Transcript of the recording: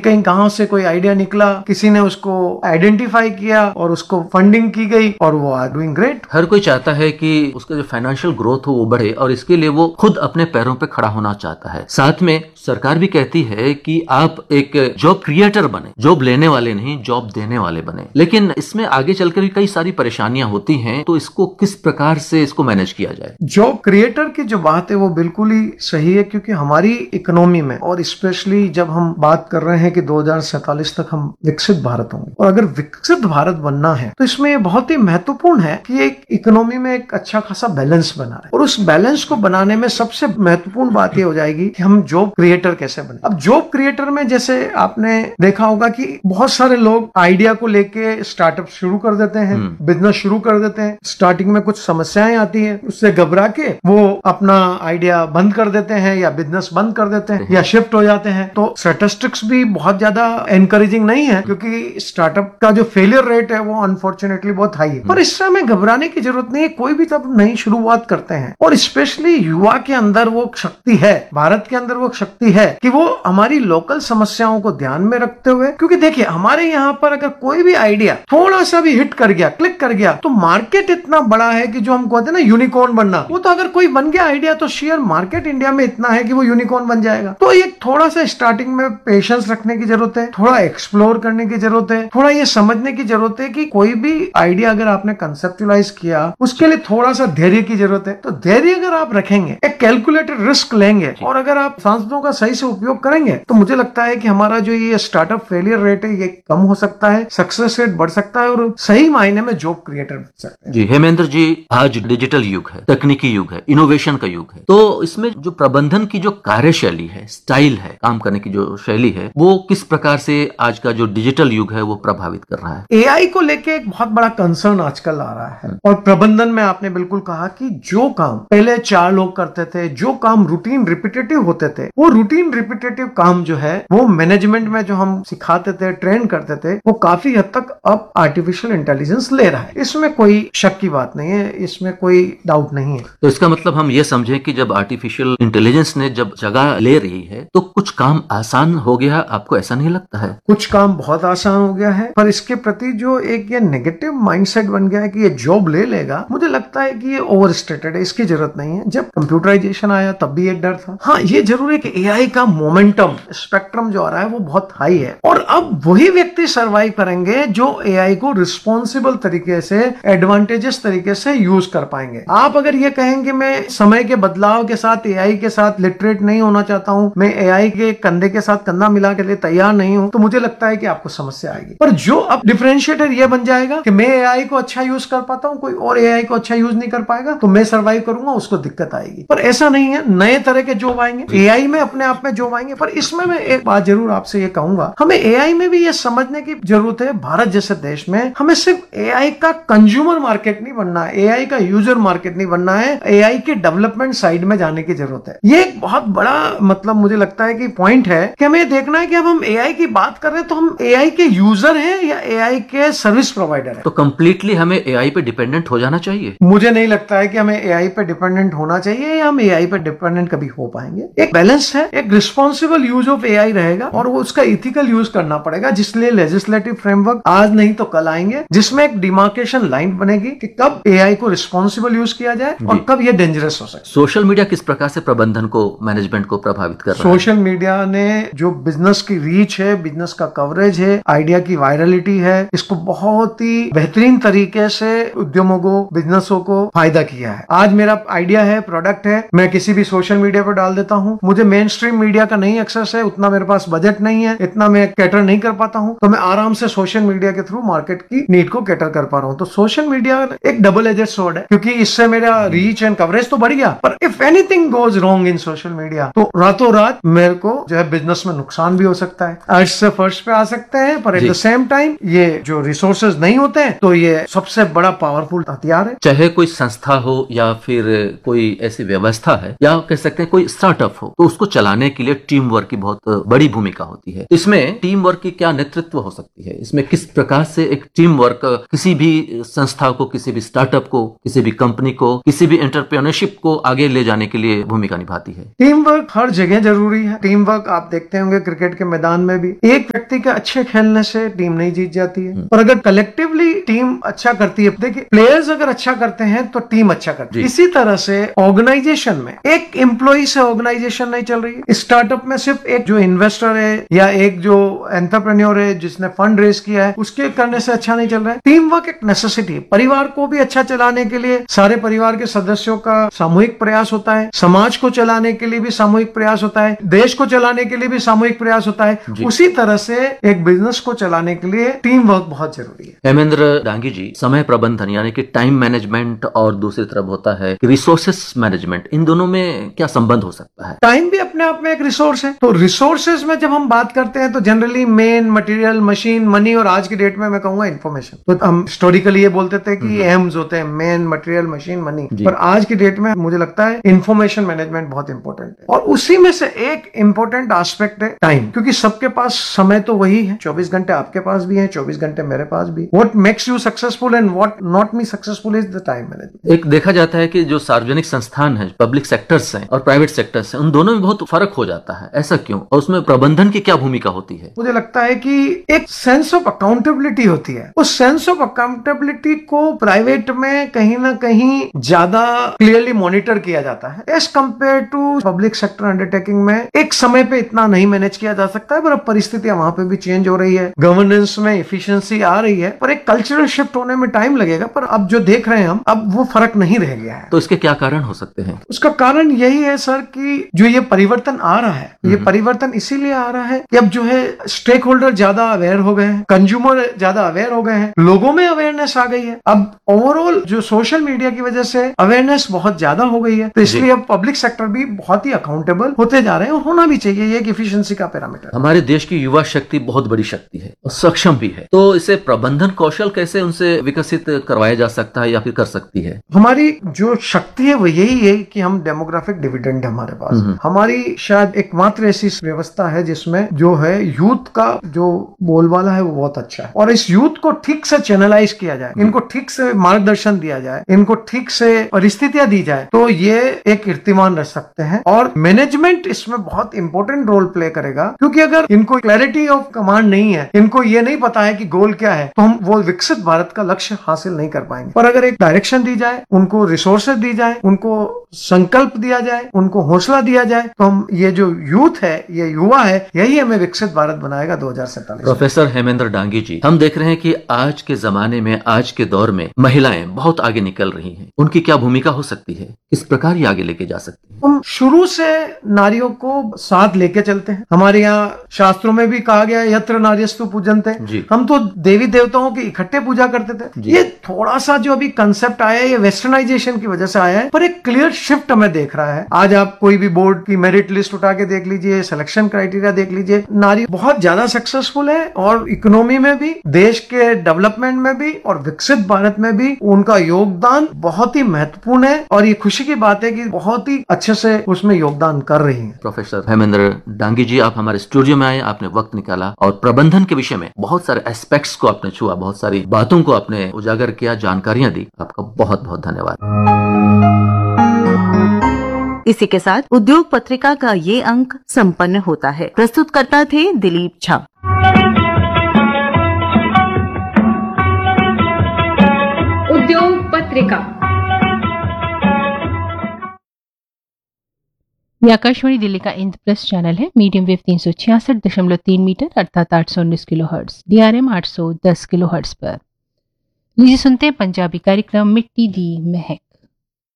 कहीं गांव से कोई आइडिया निकला, किसी ने उसको आइडेंटिफाई किया और उसको फंडिंग की गई और वो आर डूइंग ग्रेट। हर कोई चाहता है कि उसका जो फाइनेंशियल ग्रोथ हो वो बढ़े और इसके लिए वो खुद अपने पैरों पे खड़ा होना चाहता है। साथ में सरकार भी कहती है कि आप एक जॉब क्रिएटर बने, जॉब लेने वाले नहीं, जॉब देने वाले बने। लेकिन इसमें आगे चलकर भी कई सारी परेशानियां होती हैं, तो इसको किस प्रकार से इसको मैनेज किया जाए? जॉब क्रिएटर की जो बात है वो बिल्कुल ही सही है, क्योंकि हमारी इकोनॉमी में और स्पेशली जब हम बात कर रहे हैं कि 2047 तक हम विकसित भारत होंगे, और अगर विकसित भारत बनना है तो इसमें बहुत ही महत्वपूर्ण है कि एक इकोनॉमी में एक अच्छा खासा बैलेंस बना है। और उस बैलेंस को बनाने में सबसे महत्वपूर्ण बात ये हो जाएगी कि हम जॉब क्रिएटर कैसे बने। अब जॉब क्रिएटर में जैसे आपने देखा होगा कि बहुत सारे लोग आइडिया को लेके स्टार्टअप शुरू कर देते हैं, बिजनेस शुरू कर देते हैं। स्टार्टिंग में कुछ समस्याएं आती है, उससे घबरा के वो अपना आइडिया बंद कर देते हैं या बिजनेस बंद कर देते हैं या शिफ्ट हो जाते हैं। तो स्टैटिस्टिक्स भी बहुत ज्यादा एनकरेजिंग नहीं है, क्योंकि स्टार्टअप का जो फेलियर रेट है वो अनफॉर्चुनेटली बहुत हाई है। पर इससे हमें घबराने की जरूरत नहीं है, कोई भी तब नई शुरुआत करते हैं और स्पेशली युवा के अंदर वो शक्ति है, भारत के अंदर वो शक्ति है कि वो हमारी लोकल समस्याओं को ध्यान में रखते हुए, क्योंकि देखिए हमारे यहाँ पर अगर कोई भी आइडिया थोड़ा सा भी हिट कर गया, क्लिक कर गया, तो मार्केट इतना बड़ा है कि जो हम कहते हैं ना यूनिकॉर्न बनना, वो तो अगर कोई बन गया आइडिया तो शेयर मार्केट इंडिया में इतना है कि वो यूनिकॉर्न बन जाएगा। तो ये थोड़ा सा स्टार्टिंग में पेशेंस रखने की जरूरत है, थोड़ा एक्सप्लोर करने की जरूरत है, थोड़ा ये समझने की जरूरत है कि कोई भी आइडिया अगर आपने कंसेप्चुलाइज किया उसके लिए थोड़ा सा धैर्य की जरूरत है। तो धैर्य अगर आप रखेंगे, एक कैलकुलेटेड रिस्क लेंगे और अगर आप सांसदों का सही से उपयोग करेंगे, तो मुझे लगता है कि हमारा जो ये स्टार्टअप फेलियर रेट है ये कम हो सकता है, सक्सेस रेट बढ़ सकता है और सही मायने में जॉब क्रिएटर बन सकते हैं। जी हेमेंद्र जी, आज डिजिटल युग है, तकनीकी युग है, इनोवेशन का युग है, तो इसमें जो प्रबंधन की जो कार्यशैली है, स्टाइल है, काम करने की जो शैली है, वो किस प्रकार से आज का जो डिजिटल युग है वो प्रभावित कर रहा है? एआई को लेके एक बहुत बड़ा कंसर्न आजकल आ रहा है और प्रबंधन में आपने बिल्कुल कहा कि जो काम पहले 4 लोग करते थे, जो काम रूटीन रिपीटेटिव होते थे, वो रूटीन रिपीटेटिव काम जो है वो मैनेजमेंट में जो हम सिखाते थे, ट्रेन करते थे, वो काफी हद तक अब आर्टिफिशियल इंटेलिजेंस ले रहा है। इसमें कोई शक की बात नहीं है, इसमें कोई डाउट नहीं है। तो इसका मतलब हम ये समझें कि जब आर्टिफिशियल इंटेलिजेंस ने जब जगह ले रही है तो कुछ काम आसान हो गया, आपको ऐसा नहीं लगता है? कुछ काम बहुत आसान हो गया है, पर इसके प्रति जो एक ये नेगेटिव माइंडसेट बन गया है कि ये जॉब ले लेगा, मुझे लगता है कि ये ओवरस्टेटेड है, इसकी जरूरत नहीं है। जब कंप्यूटराइजेशन आया तब भी एक डर था। हाँ, ये जरूर है कि एआई का मोमेंटम, स्पेक्ट्रम जो आ रहा है वो बहुत हाई है और अब वही व्यक्ति सर्वाइव करेंगे जो एआई को रिस्पॉन्सिबल तरीके से, एडवांटेजेस तरीके से यूज कर पाएंगे। आप अगर ये कहेंगे मैं समय के बदलाव के साथ, एआई के साथ लिटरेट नहीं होना चाहता हूं, मैं एआई के कंधे के साथ कंधा मिला के लिए तैयार नहीं हूं, तो मुझे लगता है कि आपको समस्या आएगी। पर जो अब डिफरेंशिएटर ये बन जाएगा कि मैं एआई को अच्छा यूज कर पाता हूं, कोई और एआई को अच्छा यूज नहीं कर पाएगा, तो मैं सर्वाइव करूंगा, उसको दिक्कत आएगी। पर ऐसा नहीं है, नए तरह के जॉब आएंगे, एआई में अपने आप में जॉब आएंगे। पर इसमें मैं एक बात जरूर आपसे ये कहूंगा, हमें एआई में भी ये समझने की जरूरत है, भारत जैसे देश में हमें सिर्फ एआई का कंज्यूमर मार्केट नहीं बनना है, एआई का यूजर मार्केट नहीं बनना है, एआई के डेवलपमेंट साइड में जाने की जरूरत है। ये एक बहुत बड़ा मतलब मुझे लगता है कि पॉइंट है कि हमें देखना है कि अब हम एआई की बात कर रहे हैं तो हम एआई के यूजर हैं या एआई के सर्विस प्रोवाइडर हैं। तो कंप्लीटली हमें एआई पे डिपेंडेंट हो जाना चाहिए? मुझे नहीं लगता है कि हमें एआई पे डिपेंडेंट होना चाहिए या हम एआई पे डिपेंडेंट कभी हो पाएंगे। एक बैलेंस है, एक रिस्पॉन्सिबल यूज ऑफ एआई रहेगा और वो उसका इथिकल यूज करना पड़ेगा, जिसलिए लेजिस्लेटिव फ्रेमवर्क आज नहीं तो कल आएंगे, जिसमें एक डिमार्केशन लाइन बनेगी कि कब एआई को रिस्पॉन्सिबल यूज किया जाए और कब ये डेंजरस हो सकता है। सोशल मीडिया किस प्रकार से प्रबंधन को, मैनेजमेंट को प्रभावित कर रहा है? सोशल मीडिया ने जो बिजनेस की रीच है, बिजनेस का कवरेज है, आइडिया की वायरलिटी है, इसको बहुत ही बेहतरीन तरीके से उद्यमों को, बिजनेसों को फायदा किया है। आज मेरा आइडिया है, प्रोडक्ट है, मैं किसी भी सोशल मीडिया पर डाल देता हूं, मुझे मेन स्ट्रीम मीडिया का नहीं एक्सेस है, उतना मेरे पास बजट नहीं है, इतना मैं कैटर नहीं कर पाता हूं, तो मैं आराम से सोशल मीडिया के थ्रू मार्केट की नीड को कैटर कर पा रहा हूं। तो सोशल मीडिया एक डबल एजेड स्वॉर्ड है, क्योंकि इससे मेरा रीच एंड कवरेज तो बढ़ गया, पर if anything goes wrong in social media तो रातों रात मेरे को जो है बिजनेस में नुकसान भी हो सकता है, अर्श से फर्श पे आ सकते हैं, पर एट द सेम टाइम ये जो रिसोर्सेज नहीं होते हैं तो ये सबसे बड़ा पावरफुल हथियार है। चाहे कोई संस्था हो या फिर कोई ऐसी व्यवस्था है या कह सकते हैं कोई स्टार्टअप हो, तो उसको चलाने के लिए टीम वर्क की बहुत बड़ी भूमिका होती है। इसमें टीम वर्क की क्या नेतृत्व हो सकती है? इसमें किस प्रकार से एक टीम वर्क किसी भी संस्था को, किसी भी स्टार्टअप को, किसी भी कंपनी को, किसी भी एंटरप्रेन्योरशिप को आगे ले जाने के लिए भूमिका निभाती है? टीम वर्क हर जगह जरूरी है। टीम वर्क आप देखते होंगे क्रिकेट के मैदान में भी एक व्यक्ति के अच्छे खेलने से टीम नहीं जीत जाती है, और अगर कलेक्टिवली टीम अच्छा करती है, देखिए प्लेयर्स अगर अच्छा करते हैं तो टीम अच्छा करती है। इसी तरह से ऑर्गेनाइजेशन में एक एम्प्लॉय से ऑर्गेनाइजेशन नहीं चल रही है। स्टार्टअप में सिर्फ एक जो इन्वेस्टर है या एक जो एंटरप्रेन्योर है जिसने फंड रेज किया है उसके करने से अच्छा नहीं चल रहा है। टीम वर्क एक नेसेसिटी है। परिवार को भी अच्छा चलाने के लिए सारे परिवार के सदस्यों का सामूहिक प्रयास होता है, समाज को चलाने के लिए भी सामूहिक प्रयास होता है, देश को चलाने के लिए भी सामूहिक प्रयास होता है। उसी तरह से एक बिजनेस को चलाने के लिए टीम वर्क बहुत जरूरी है। हेमेंद्र डांगी जी, समय प्रबंधन यानी कि टाइम मैनेजमेंट और दूसरी तरफ होता है रिसोर्सेस मैनेजमेंट, इन दोनों में क्या संबंध हो सकता है? टाइम भी अपने आप में एक रिसोर्स है। तो रिसोर्सेज में जब हम बात करते हैं तो generally main material, machine, money, और आज की डेट में मैं कहूंगा इन्फॉर्मेशन। तो हम हिस्टोरिकली ये बोलते थे कि एम्स होते हैं, मेन, मटेरियल, मशीन, मनी, पर आज की डेट में मुझे लगता है इन्फॉर्मेशन मैनेजमेंट बहुत इंपॉर्टेंट है। और उसी में से एक इंपॉर्टेंट एस्पेक्ट है टाइम, क्योंकि सबके पास समय तो वही है, 24 घंटे आपके पास भी है, 24 घंटे मेरे पास भी। What makes you successful and what not me successful is the time management. एक देखा जाता है कि जो सार्वजनिक संस्थान है, पब्लिक सेक्टर्स हैं और प्राइवेट सेक्टर्स हैं, उन दोनों में बहुत फर्क हो जाता है, ऐसा क्यों? और उसमें प्रबंधन की क्या भूमिका होती है? मुझे लगता है कि एक सेंस ऑफ अकाउंटेबिलिटी होती है। उस सेंस ऑफ अकाउंटेबिलिटी को प्राइवेट में कहीं ना कहीं ज्यादा क्लियरली मॉनिटर किया जाता है as compare to public sector undertaking में। एक समय पे इतना नहीं मैनेज किया जा सकता है, पर अब परिस्थितियां वहां पे भी चेंज हो रही है, गवर्नेंस में एफिशिएंसी आ रही है, पर एक कल्चरल शिफ्ट होने में टाइम लगेगा। पर अब जो देख रहे हैं हम, अब वो फर्क नहीं रह गया है। तो इसके क्या कारण हो सकते हैं? उसका कारण यही है सर कि जो ये परिवर्तन आ रहा है, ये परिवर्तन इसीलिए आ रहा है कि अब जो है स्टेक होल्डर ज्यादा अवेयर हो गए हैं, कंज्यूमर ज्यादा अवेयर हो गए हैं, लोगों में अवेयरनेस आ गई है। अब ओवरऑल जो सोशल मीडिया की वजह से अवेयरनेस बहुत ज्यादा हो गई है, तो इसलिए अब पब्लिक सेक्टर भी बहुत ही अकाउंटेबल होते जा रहे हैं, और होना भी चाहिए। ये एक एफिशिएंसी का पैरामीटर। हमारे देश की युवा शक्ति बहुत बड़ी शक्ति है और सक्षम भी है, तो इसे प्रबंधन कौशल कैसे उनसे विकसित करवाया जा सकता है या फिर कर सकती है? हमारी जो शक्ति है वो यही है कि हम डेमोग्राफिक डिविडेंड है हमारे पास। हमारी शायद एकमात्र ऐसी व्यवस्था है जिसमें जो है यूथ का जो बोलबाला है वो बहुत अच्छा है, और इस यूथ को ठीक से चैनलाइज किया जाए, इनको ठीक से मार्गदर्शन दिया जाए, इनको ठीक से परिस्थितियां दी जाए, तो ये एक कीर्तिमान रह सकते हैं। और मैनेजमेंट इसमें बहुत इंपॉर्टेंट रोल प्ले करेगा, क्योंकि अगर इनको क्लैरिटी ऑफ कमांड नहीं है, इनको ये नहीं पता है कि गोल क्या है, तो हम वो विकसित भारत का लक्ष्य हासिल नहीं कर पाएंगे। पर अगर एक डायरेक्शन दी जाए, उनको रिसोर्सेज दी जाए, उनको संकल्प दिया जाए, उनको हौसला दिया जाए, तो हम ये जो यूथ है, ये युवा है, यही हमें विकसित भारत बनाएगा 2047। प्रोफेसर हेमेंद्र डांगी जी, हम देख रहे हैं कि आज के जमाने में, आज के दौर में महिलाएं बहुत आगे निकल रही हैं, उनकी क्या भूमिका हो सकती है? किस प्रकार ये आगे लेके जा सकती है? हम शुरू से नारियों को साथ लेके चलते हैं। हमारे यहाँ शास्त्रों में भी कहा गया है यत्र नार्यस्तु पूजन्ते। हम तो देवी देवताओं की इकट्ठे पूजा करते थे। ये थोड़ा सा जो अभी कंसेप्ट आया है, ये वेस्टर्नाइजेशन की वजह से आया है, पर एक क्लियर शिफ्ट हमें देख रहा है। आज आप कोई भी बोर्ड की मेरिट लिस्ट उठा के देख लीजिए, सिलेक्शन क्राइटेरिया देख लीजिए, नारी बहुत ज्यादा सक्सेसफुल है, और इकोनॉमी में भी, देश के डेवलपमेंट में भी, और विकसित भारत में भी उनका योगदान बहुत ही महत्वपूर्ण है। और ये खुशी की बात है कि बहुत ही अच्छे से उसमें योगदान कर रही है। प्रोफेसर हेमेंद्र डांगी जी, आप हमारे स्टूडियो में आए, आपने वक्त निकाला और प्रबंधन के विषय में बहुत सारे एस्पेक्ट्स को आपने छुआ, बहुत सारी बातों को आपने उजागर किया, जानकारियां दी। आपका बहुत बहुत धन्यवाद। इसी के साथ उद्योग पत्रिका का ये अंक संपन्न होता है। प्रस्तुतकर्ता थे दिलीप झा। उद्योग पत्रिका ये आकाशवाणी दिल्ली का इंद्रप्रस्थ चैनल है। मीडियम वेव 366.3 मीटर अर्थात 819 किलोहर्ट्ज, DRM 810 किलोहर्ट्ज पर। लीजिए सुनते हैं पंजाबी कार्यक्रम मिट्टी दी महक।